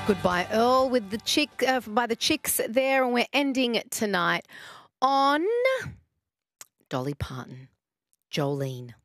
Goodbye, Earl, with by the Chicks there, and we're ending tonight on Dolly Parton, Jolene.